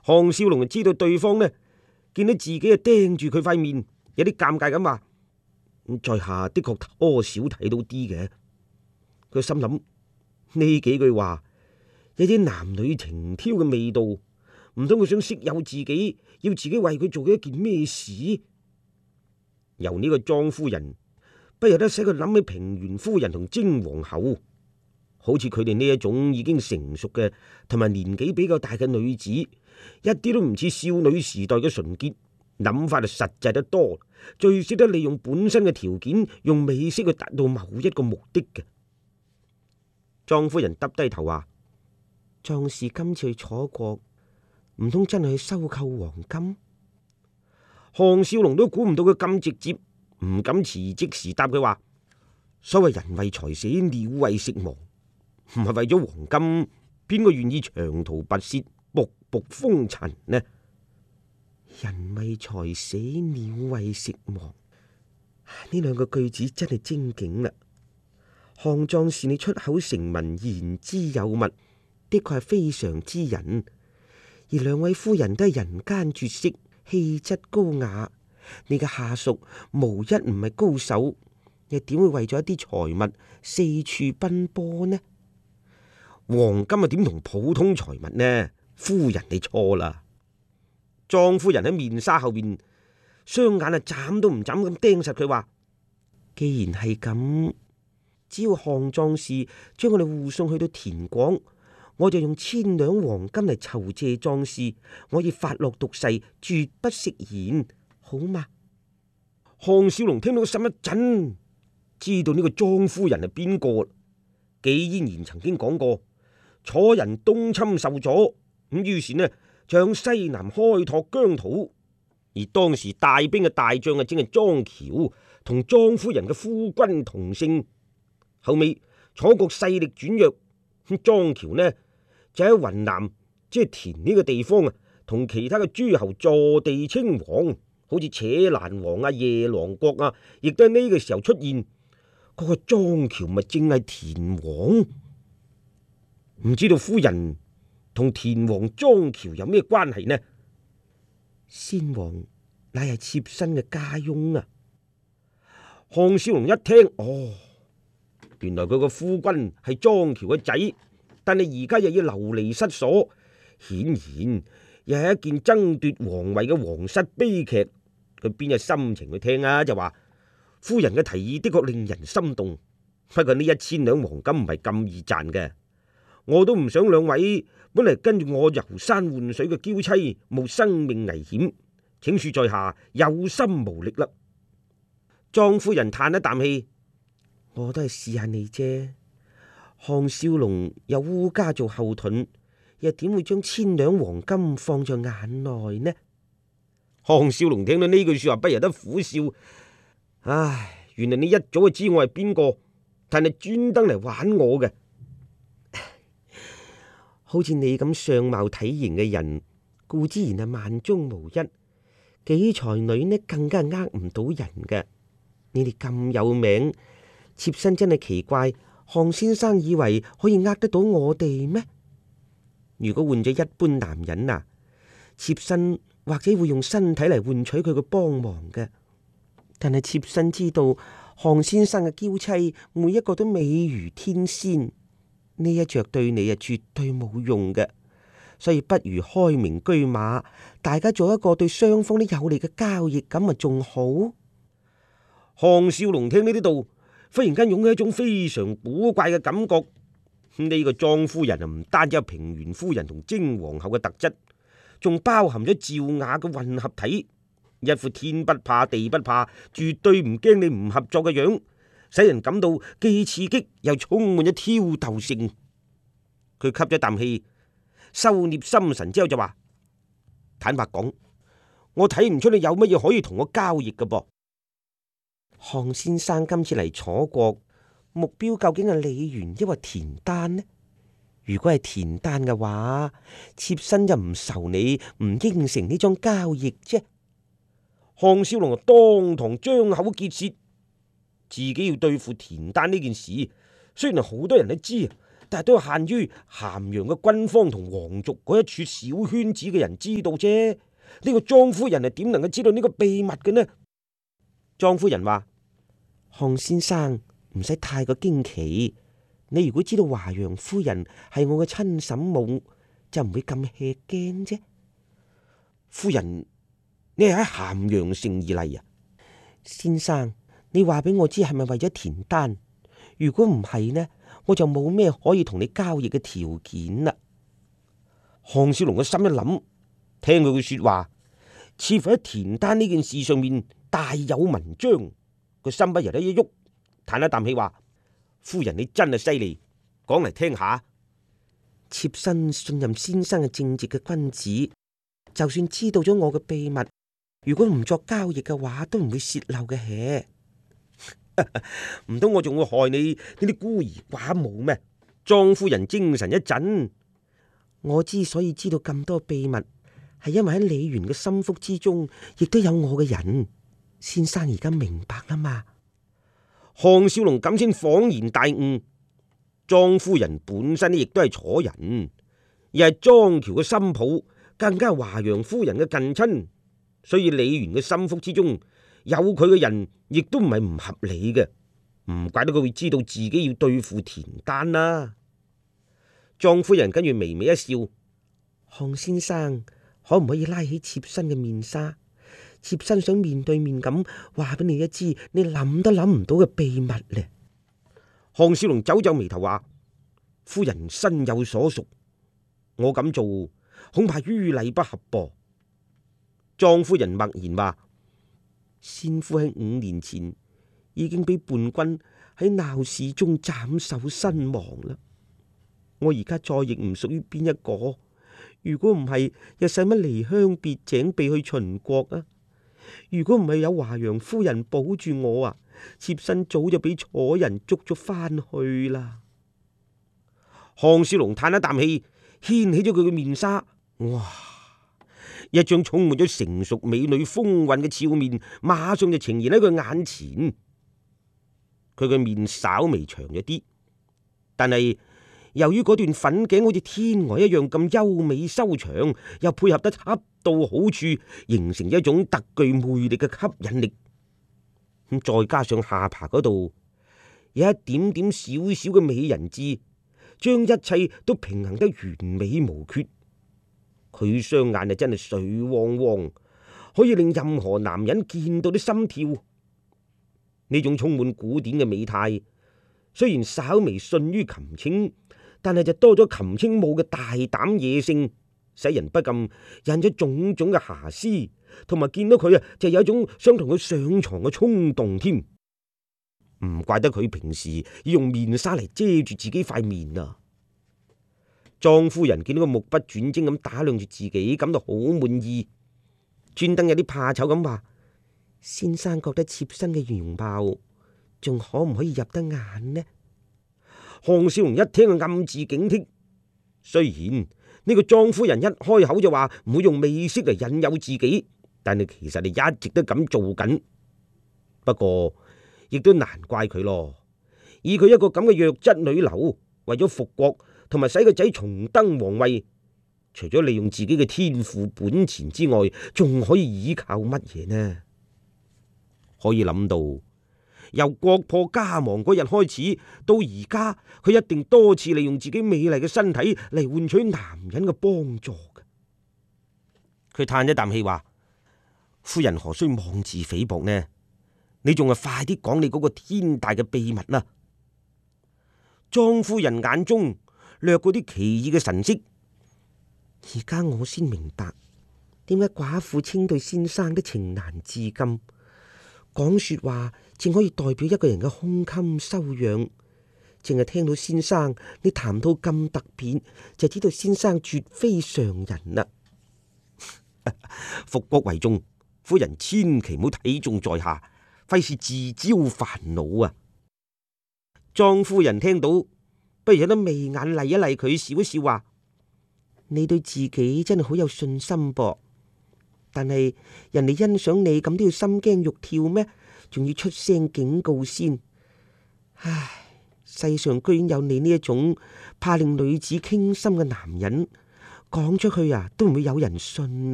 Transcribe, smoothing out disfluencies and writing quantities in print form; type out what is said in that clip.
項少龍就知道對方呢見到自己啊盯住佢塊面，有啲尷尬咁話：在下的確多少睇到啲嘅。佢心諗呢幾句話有啲男女情挑嘅味道，唔通佢想色誘自己，要自己為佢做一件咩事？由呢個莊夫人不由得使佢諗起平原夫人同精皇后，好似佢哋呢一種已經成熟嘅同埋年紀比較大嘅女子，一啲都唔似少女時代嘅純潔，諗法就實際得多，最識得利用本身嘅條件，用美色去達到某一個目的嘅。莊夫人耷低頭話：壯士今次去楚國，唔通真係去收購黃金？項少龍都估唔到佢咁直接，唔敢辭職時答佢話：所謂人為財死，鳥為食亡，唔係為咗黃金，邊個願意長途跋涉，僕僕風塵呢？人為財死，鳥為食亡，呢兩個句子真係精警啦！項壯士，你出口成文，言之有物，的確係非常之人。而兩位夫人都係人間絕色，氣質高雅。你嘅下屬無一唔係高手，又點會為咗一啲財物四處奔波呢？黃金啊，點同普通財物呢？夫人你錯啦！莊夫人喺面紗後邊，雙眼啊眨都唔眨咁盯實佢話：既然係咁，只要項壯士將我哋護送去到田廣，我就用1,000兩黃金嚟酬謝壯士，我以發落毒誓，絕不食言，好嗎？項少龍聽到心一震，知道呢個莊夫人係邊個。紀嫣然曾經講過，楚人東侵受阻，咁於是呢就向西南開拓疆土，而當時帶兵嘅大將啊，正係莊喬，同莊夫人嘅夫君同姓。後尾楚國勢力轉弱，咁莊喬呢就喺雲南，即係田呢個地方啊，同其他嘅諸侯坐地稱王，好似扯蘭王啊、夜郎國啊，亦都喺呢個時候出現。嗰個莊喬咪正係田王？唔知道夫人同田王莊喬有咩關係呢？先王乃係妾身嘅家翁啊！項少龍一聽，哦，原來佢個夫君係莊喬嘅仔，但係而家又要流離失所，顯然又係一件爭奪皇位嘅皇室悲劇。佢邊有心情去聽啊？就話夫人嘅提議的確令人心動，不過呢1,000兩黃金唔係咁易賺嘅，我都唔想兩位本嚟跟住我遊山玩水嘅嬌妻冒生命危險，請恕在下有心無力啦。莊夫人嘆一啖氣，我都係試下你啫。項少龍有烏家做後盾，又點會將1,000兩黃金放在眼內呢？項少龍聽到呢句說話，不由得苦笑。唉，原來你一早就知我係邊個，但係專登嚟玩我嘅。好似你咁相貌體型嘅人，固之然係萬中無一，幾才女呢更加係呃唔到人嘅。你哋咁有名，妾身真係奇怪，項先生以為可以呃得到我哋咩？如果換咗一般男人啊，妾身或者會用身體嚟換取佢嘅幫忙嘅。但係妾身知道項先生嘅嬌妻每一個都美如天仙，呢一着對你啊絕對冇用嘅，所以不如開明車馬，大家做一個對雙方都有利嘅交易，咁咪仲好。項少龍聽呢啲度，忽然間湧起一種非常古怪嘅感覺。呢個莊夫人啊，唔單止有平原夫人同精皇后嘅特質，仲包含咗趙雅嘅混合體。一副天不怕地不怕，絕對唔驚你唔合作嘅樣，使人感到既刺激又充滿咗挑逗性。佢吸咗啖氣，收斂心神之後就話：坦白講，我睇唔出你有乜嘢可以同我交易嘅噃。項先生今次嚟楚國，目標究竟係李元抑或田丹呢？如果係田丹嘅話，妾身就唔愁你唔應承呢樁交易啫。項少龍當堂張口結舌，自己要對付田丹呢件事，雖然好多人都知， 但係都限於咸陽嘅軍方同皇族嗰一處小圈子嘅人知道啫。呢個莊夫人係點能夠知道呢個秘密嘅呢？莊夫人話：項先生唔使太過驚奇，你如果知道華陽夫人係我嘅親嬸母，就唔會咁吃驚啫。夫人，你係喺咸陽城而嚟啊？先生，你話俾我知係咪為咗田丹？如果唔係呢，我就冇咩可以同你交易嘅條件啦。項少龍嘅心一諗，聽佢嘅說話，似乎喺田丹呢件事上面大有文章，個心不由得一喐，嘆一啖氣話：夫人你真係犀利，講嚟聽下。妾身信任先生係正直嘅君子，就算知道咗我嘅秘密，如果唔作交易嘅話，都唔會洩漏嘅嘢。唔通我仲會害你呢啲孤兒寡母咩？莊夫人精神一振，我之所以知道咁多秘密，係因為喺李元嘅心腹之中，亦都有我嘅人。先生而家明白啦嘛？項少龍咁先恍然大悟，莊夫人本身亦都係楚人，而係莊喬嘅新抱，更加係華陽夫人嘅近親，所以李元嘅心腹之中有佢嘅人，亦都唔係唔合理嘅，唔怪得佢會知道自己要對付田丹啦。莊夫人跟住微微一笑：項先生可唔可以拉起妾身嘅面紗？妾身想面對面咁話俾你一知，你諗都諗唔到嘅秘密咧。項少龍皺皺眉頭話：夫人身有所屬，我咁做恐怕於禮不合噃。莊夫人默然話：先夫喺5年前已經俾叛軍喺鬧市中斬首身亡啦。我而家再亦唔屬於邊一個，如果唔係，又使乜離鄉別井避去秦國啊？如果唔係有華陽夫人保住我啊，妾身早就俾楚人捉咗翻去啦。項少龍嘆一啖氣，掀起咗佢嘅面紗，哇！一張充滿咗成熟美女風韻嘅俏面，馬上就呈現喺佢眼前。佢嘅面稍微長咗啲，但係由於嗰段粉頸好似天鵝一樣咁優美修長，又配合得恰到好處，形成一種特具魅力嘅吸引力。咁再加上下巴嗰度有一點點小小嘅美人痣，將一切都平衡得完美無缺。佢雙眼啊，真係水汪汪，可以令任何男人見到啲心跳。呢種充滿古典嘅美態，雖然稍微遜於禽青，但係就多咗禽青冇嘅大膽野性，使人不禁引咗種種嘅遐思，同埋見到佢啊，就有一種想同佢上床嘅衝動添。唔怪得佢平時要用面紗嚟遮住自己塊面啊！莊夫人見到佢目不轉睛咁打量住自己，感到好滿意，專登有啲怕醜咁話：先生覺得妾身嘅容貌仲可唔可以入得眼呢？項少龍一聽就暗自警惕，雖然呢個莊夫人一開口就話唔會用媚色嚟引誘自己，但係其實你一直都咁做緊。不過亦都難怪佢咯，以佢一個咁嘅弱質女流，為咗復國同埋使個仔重登皇位，除咗利用自己嘅天賦本錢之外，仲可以依靠乜嘢呢？可以諗到，由國破家亡嗰日開始到而家，佢一定多次利用自己美麗嘅身體嚟換取男人嘅幫助嘅。佢嘆一啖氣話：夫人何須妄自菲薄呢？你仲係快啲講你嗰個天大嘅秘密啦！莊夫人眼中掠過啲奇異嘅神色，而家我先明白點解寡婦稱對先生的情難自禁。講說話正可以代表一個人嘅胸襟修養，淨係聽到先生你談到咁特別，就知道先生絕非常人啦。復國為重，夫人千祈唔好睇重在下，費事自招煩惱啊！莊夫人聽到，不如有得眉眼厲一厲佢，笑一笑話：你對自己真係好有信心噃。但係人哋欣賞你咁都要心驚肉跳咩？仲要出聲警告先。唉， 世上居然有你呢一種怕令女子傾心嘅男人，講出去啊都唔會有人信